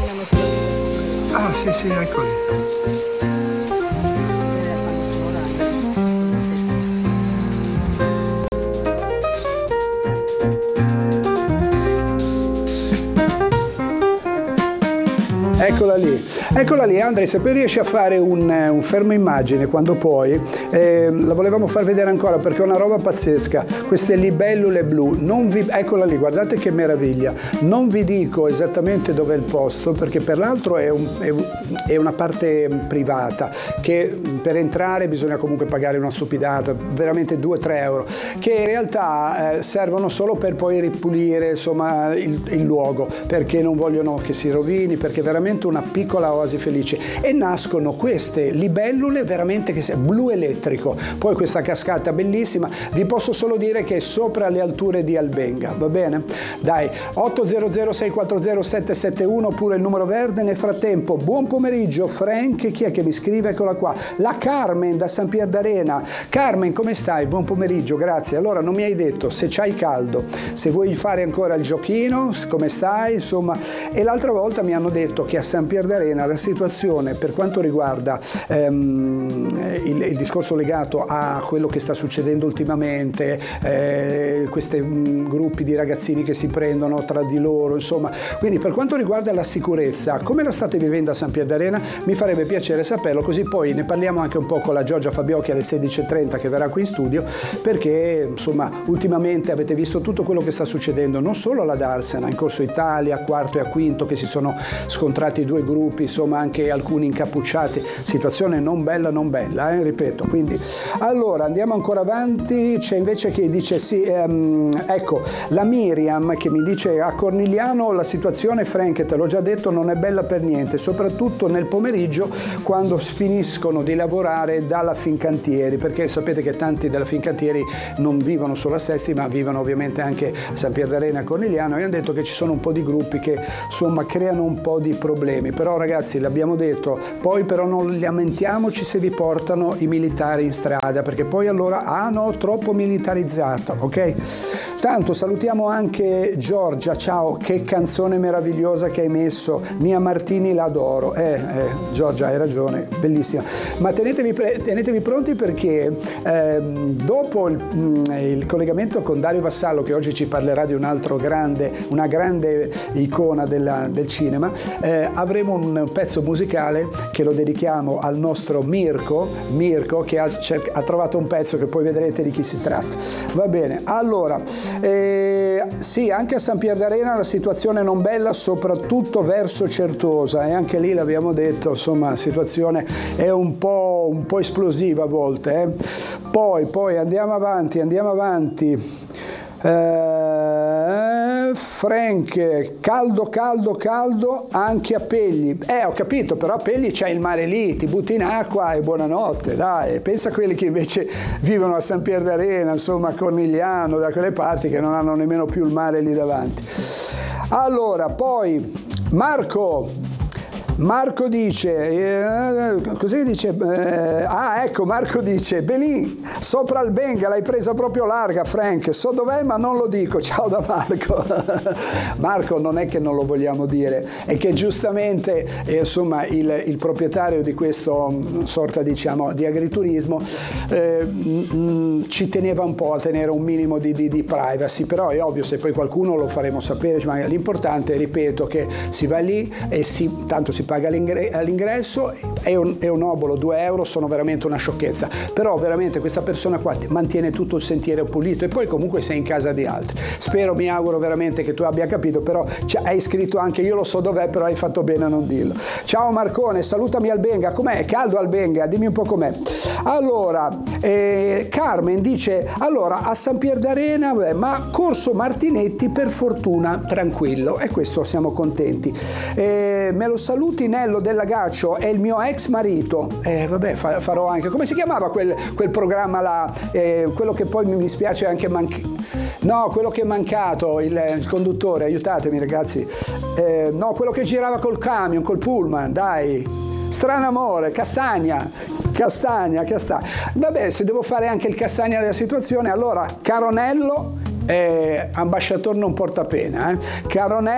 Ah, sì, sì, eccoli. Eccola lì, Andrea, se poi riesci a fare un fermo immagine quando puoi, la volevamo far vedere ancora perché è una roba pazzesca, queste libellule blu, eccola lì, guardate che meraviglia, non vi dico esattamente dov'è il posto perché per l'altro è una parte privata che per entrare bisogna comunque pagare una stupidata, veramente 2-3 euro, che in realtà servono solo per poi ripulire insomma il luogo, perché non vogliono che si rovini, perché è veramente una piccola oasi felice, e nascono queste libellule veramente che blu elettrico, poi questa cascata bellissima, vi posso solo dire che è sopra le alture di Albenga, va bene? Dai, 800 640 771 oppure il numero verde. Nel frattempo, buon pomeriggio Frank, chi è che mi scrive? Eccola qua, la Carmen da San Pier d'Arena. Carmen, come stai? Buon pomeriggio, grazie. Allora, non mi hai detto se c'hai caldo, se vuoi fare ancora il giochino, come stai, insomma. E l'altra volta mi hanno detto che a San Pier d'Arena la situazione per quanto riguarda il discorso legato a quello che sta succedendo ultimamente, questi gruppi di ragazzini che si prendono tra di loro, insomma, quindi per quanto riguarda la sicurezza, come la state vivendo a San Pier d'Arena? Mi farebbe piacere saperlo, così poi ne parliamo anche un po' con la Giorgia Fabiocchi alle 16:30 che verrà qui in studio, perché insomma ultimamente avete visto tutto quello che sta succedendo non solo alla Darsena, in Corso Italia, a quarto e a quinto, che si sono scontrati due gruppi, insomma anche alcuni incappucciati, situazione non bella, ripeto. Quindi allora andiamo ancora avanti, c'è invece chi dice sì, ecco la Miriam che mi dice a Cornigliano la situazione, Frank, te l'ho già detto, non è bella per niente, soprattutto nel pomeriggio quando finiscono di lavorare dalla Fincantieri, perché sapete che tanti della Fincantieri non vivono solo a Sesti ma vivono ovviamente anche a San Pier d'Arena e a Cornigliano, e hanno detto che ci sono un po' di gruppi che insomma creano un po' di problemi, però ragazzi l'abbiamo detto, poi però non lamentiamoci se vi portano i militari in strada, perché poi allora no, troppo militarizzato, ok? Tanto salutiamo anche Giorgia, ciao, che canzone meravigliosa che hai messo, Mia Martini l'adoro, Giorgia hai ragione, bellissima, ma tenetevi pronti perché dopo il collegamento con Dario Vassallo, che oggi ci parlerà di una grande icona del cinema, avremo un pezzo musicale che lo dedichiamo al nostro Mirko che ha trovato un pezzo che poi vedrete di chi si tratta. Va bene, allora sì, anche a San Pier d'Arena la situazione non bella, soprattutto verso Certosa, e anche lì l'abbiamo detto, insomma la situazione è un po' esplosiva a volte, Poi andiamo avanti. Frank, caldo anche a Pegli, ho capito, però a Pegli c'è il mare lì, ti butti in acqua e buonanotte, dai, pensa a quelli che invece vivono a San Pier d'Arena, insomma a Cornigliano, da quelle parti che non hanno nemmeno più il mare lì davanti. Allora, poi Marco dice, così dice, ecco Marco dice, Belin, sopra Albenga, l'hai presa proprio larga Frank, so dov'è ma non lo dico, ciao da Marco. Marco non è che non lo vogliamo dire, è che giustamente insomma il proprietario di questo sorta diciamo di agriturismo ci teneva un po' a tenere un minimo di privacy, però è ovvio se poi qualcuno lo faremo sapere, ma l'importante, ripeto, che si va lì e tanto si paga all'ingresso, è un obolo, 2 euro sono veramente una sciocchezza, però veramente questa persona qua mantiene tutto il sentiero pulito, e poi comunque sei in casa di altri. Mi auguro veramente che tu abbia capito, però hai scritto anche io lo so dov'è, però hai fatto bene a non dirlo. Ciao Marcone, salutami Albenga, com'è? Caldo Albenga? Dimmi un po' com'è. Allora Carmen dice, allora a San Pier d'Arena ma Corso Martinetti per fortuna tranquillo, e questo siamo contenti. Me lo saluti Nello del Lagaccio, è il mio ex marito, vabbè farò anche, come si chiamava quel programma là, quello che poi mi spiace anche quello che è mancato, il conduttore, aiutatemi ragazzi, quello che girava col camion, col pullman, dai, Strano Amore, Castagna. Vabbè, se devo fare anche il Castagna della situazione, allora Caronello, ambasciatore non porta pena, Caronello